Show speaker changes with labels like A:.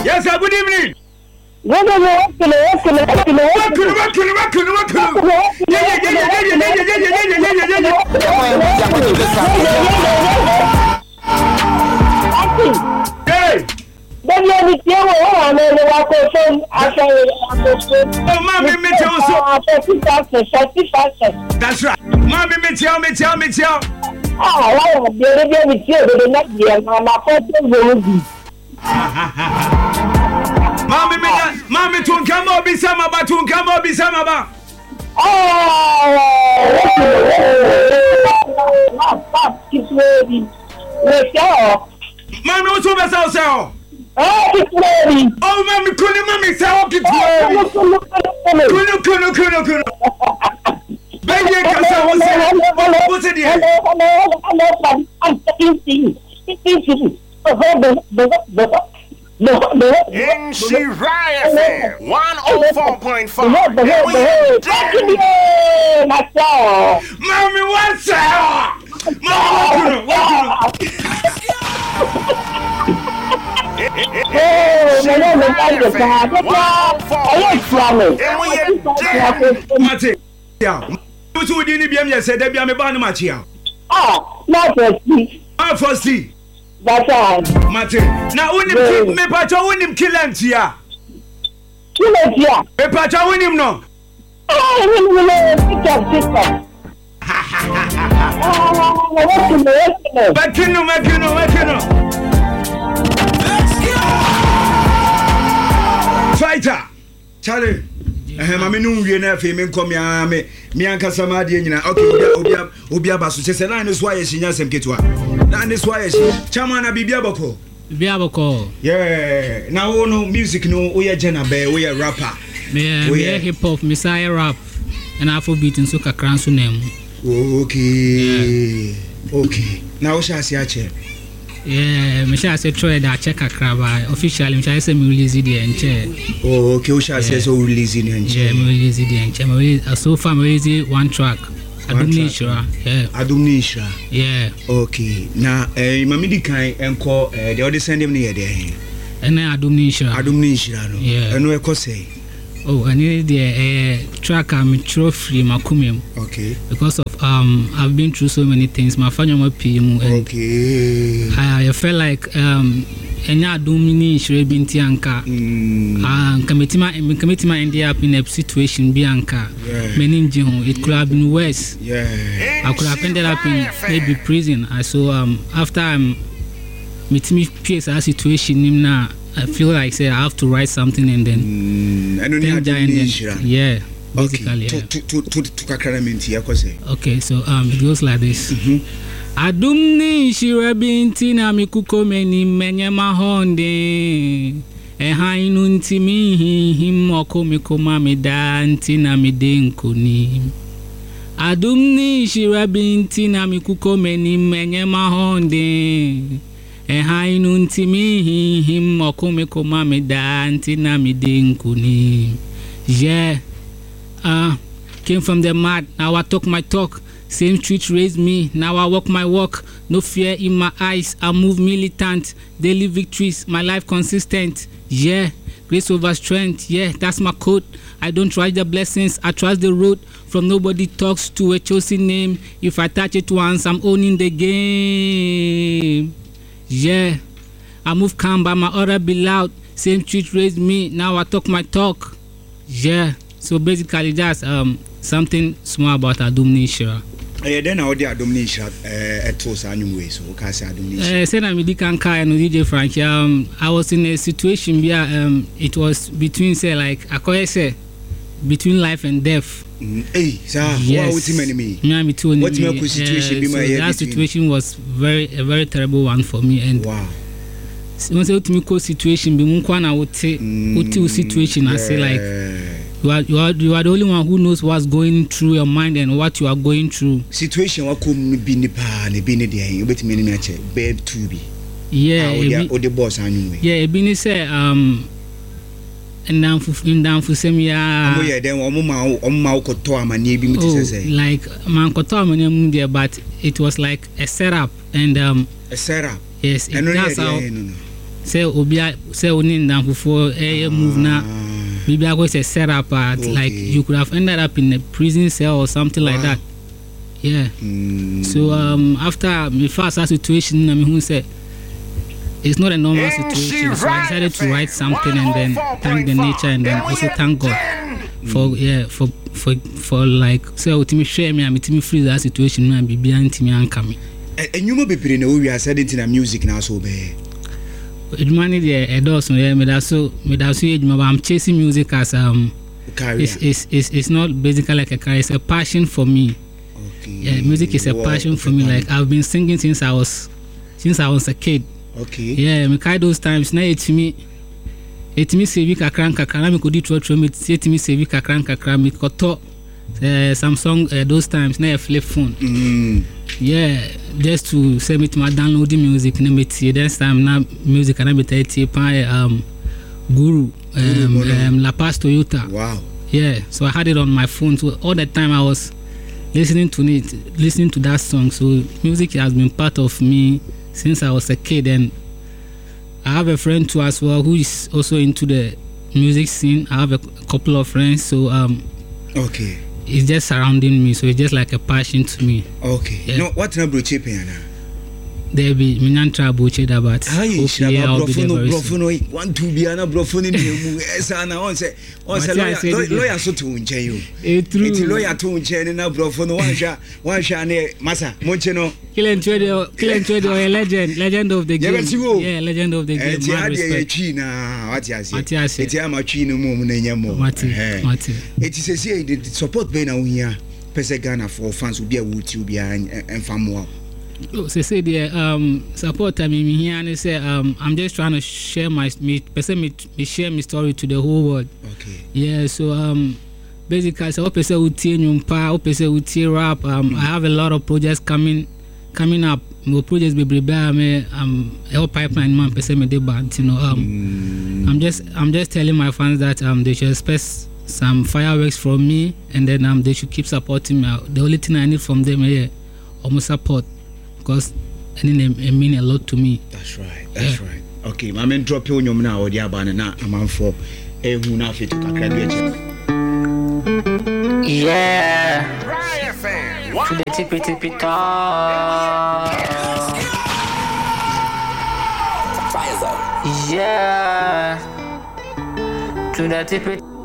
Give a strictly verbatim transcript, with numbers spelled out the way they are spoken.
A: Yes, sir. Good evening.
B: No, no, no. What can I? What can I? What can I?
A: What can I? What can I? What can I? What can I? Yeah, yeah, yeah, yeah, yeah, yeah, yeah, yeah, yeah, yeah, yeah. Hey.
B: Then you be here. Oh, I'm going to walk on. I say,
A: oh, mommy, me tell you so. That's right. Mommy, me tell me, tell me, tell.
B: Ah, why are they with you? They not here. I'm a photo.
A: Mommy, me, mommy, to come up, be some about to come up, be some about.
B: Oh, it's ready. Let's go.
A: Mommy, what's over so?
B: Oh, it's ready.
A: Oh, mommy, couldn't mommy say, okay, couldn't, couldn't, couldn't, couldn't. Baby, what's it here?
B: I'm thinking, thinking.
C: N C Rye F M one oh four point five.
B: Mommy,
A: what's up? Mommy, what's Mate, yeah. Who's who didn't be able to say that be a man, Machia?
B: Ah, not firstly.
A: Ah, firstly.
B: That's all.
A: Mate, now when him me pacha when him kill him here.
B: Kill him here.
A: Me pacha when him no.
B: Ah, when we know picture system. Ha ha ha ha. Ah, what can we do?
A: Makino, makino, makino. Fighter, Charlie. Eh, mama no wie na fe me nkom ya me me anka sama de nyina. Okay, obia obia obia baso che se na ne so aye shinya sem ketua. Na ne so aye shi. Chama na bibia boko.
D: Bibia boko.
A: Yeah. Na wo no music no we jena be we rapper.
D: Me me hip hop, me say rap and afrobeat nso kakran so na mu.
A: Okay. Okay. Na wo sha se a che.
D: Yeah, me shall say try that check a crab officially. Me shall say me release the enche.
A: Oh, okay. We shall say so release the enche.
D: Yeah, me release the enche. Me so far me release one track. Adumni Ishra. Yeah.
A: Adumni Ishra.
D: Yeah.
A: Okay. Now, eh, mami di kai enko eh the other send him near there.
D: And then Adumni Ishra.
A: Adumni Ishra no.
D: Yeah.
A: And we ko say.
D: Oh, I need the uh, track I'm trophy makumim.
A: Okay.
D: Because of um I've been through so many things. My family my P M.
A: Okay.
D: I I felt like um enya adumni Ishra binti anka. Ah, kamitima kamitima end up in a situation bi anka. Many ho. It could have been worse.
A: Yeah.
D: I could have ended up in maybe prison. I so um after I'm meeting me face a situation him now. I feel like say I have to write something and then
A: mm, and then
D: yeah basically
A: okay.
D: yeah.
A: to to to to kakramenti yakose.
D: Okay, so um it goes like this.
A: Mhm.
D: Adumni Ishra binti na mikuko meni menye mahonde e hainu ntimi him oko mikoma meda ntina midenkoni. Adumni Ishra binti na mikuko meni menye mahonde e hainu ntimi him okome koma meda ntina midenkuni. Yeah. Uh came from the mud, now I talk my talk. Same street raised me, now I walk my walk. No fear in my eyes, I move militant. Daily victories, my life consistent. Yeah. Grace over strength, yeah, that's my code. I don't trust the blessings, I trust the road. From nobody talks to a chosen name. If I touch it once, I'm owning the game. Yeah, I move calm but my order be loud. Same street raised me, now I talk my talk. Yeah, so basically that's um something small about Adumni Ishra.
A: Eh, then I order Adumni Ishra eh etos anyway, so can say Adumni Ishra.
D: Eh, say na me di kan kai no D J Frank. Um, I was in a situation where um it was between say like I say between life and death.
A: Mm, hey, sir,
D: yes.
A: what me me?
D: Yeah, me too.
A: What me uh, situation be
D: so
A: my
D: that situation was very a very terrible one for me and
A: wow.
D: When say to me co situation be mun kwa na wote wote situation I say like you are you are you are the only one who knows what's going through your mind and what you are going through.
A: Situation wa ko be ni pa na be ni de you betimi ni me ache be two be.
D: Yeah,
A: o the boss anyway.
D: Yeah, e be ni say um and down for in down for some ya
A: oh yeah then omo ma omo ma ukoto amani bi mti say
D: like man koto amani mu there but it was like a setup and um
A: a setup
D: yes it, that's how
A: no, no.
D: say obia say oni ndam for a move na maybe I go say set up at
A: Okay.
D: like you could have ended up in a prison cell or something like
A: Wow.
D: that. Yeah.
A: Mm.
D: So um after me first situation I mean who said it's not a normal
C: N C
D: situation, so I decided to write something and then
C: one oh four
D: thank the
C: point
D: nature and then
C: five.
D: also thank God for yeah for for for like so ultimately share me and me free that situation and be behind me and come.
A: And you mo be pre na we are said into music now so be.
D: Edumani there edos yeah me that so me that so eduma I'm chasing music as um
A: Career.
D: it's, it's it's it's not basically like a career, it's a passion for me.
A: Okay.
D: Yeah, music is a
A: Wow,
D: passion for
A: okay,
D: me.
A: fine.
D: Like I've been singing since I was since I was a kid.
A: Okay.
D: Yeah, me kind those times now it me it me save kakran kakran me could do tro me it me save kakran kakran me koto uh, some song uh, those times now a flip phone.
A: Mm.
D: Yeah, just to send it to my downloading music na me tie this time now music and I be tie pa um Guru
A: Guru
D: um,
A: Mono.
D: um La Paz Toyota.
A: Wow.
D: Yeah, so I had it on my phone. So all the time I was listening to it, listening to that song. So music has been part of me since I was a kid, and I have a friend too as well who is also into the music scene. I have a couple of friends, so um,
A: Okay.
D: it's just surrounding me. So it's just like a passion to me.
A: Okay.
D: Yeah.
A: No, what na bro chepe yana?
D: There be minyan trouble that, but
A: Ayi,
D: hopefully
A: shaba
D: I'll be there
A: brofo no
D: very
A: brofo
D: soon.
A: no one two bi ana brofo ni mu esa na on say on say
D: What I said
A: lawyer
D: is-
A: lawyer so to nchen yo.
D: Eh, true.
A: Iti lawyer to nchen na brofo no wan sha wan sha ne masa monche no.
D: Killing Trade, Killing Trade, a legend, legend of the
A: Yeah,
D: game.
A: but you-
D: Yeah, legend of the game.
A: Enti
D: Mad
A: ade ye
D: respect.
A: twi na what you say.
D: What you say.
A: Enti ama twi no mu na nya mo.
D: Mati, Mati.
A: Eti se se the support be na wo hia pese Ghana for fans obi a wo ti obi a emfa mo.
D: Oh, so say the um support I mean here and say um I'm just trying to share my me person me, me share my story to the whole world.
A: Okay.
D: Yeah, so um basically so person who tie nyumpa, person who tie rap. Um, I have a lot of projects coming coming up. More projects be prepare me um help pipeline man person me dey band, you know. Um, I'm just I'm just telling my fans that um they should expect some fireworks from me, and then um they should keep supporting me. The only thing I need from them is almost support. Because it mean a lot to me.
A: That's right. That's
D: Yeah.
A: right. Okay, my man drop you nyom na odi abana na amanfo ehu na afi to kakra bi eche.
E: Yeah,
C: Rye F M.
E: to
C: one
E: the tippy tippy top. Yeah, to the tippy.